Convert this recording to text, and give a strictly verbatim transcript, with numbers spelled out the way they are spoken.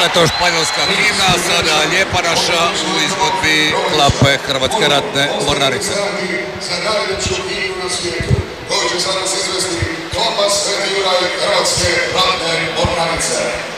Dakle, to je španjolska himna, sada Ljeparaša u izvodbi klape Hrvatske ratne mornarice. Za najljepšu himnu na svijetu koju će sada izvesti klapa Sveti Juraj Hrvatske ratne mornarice.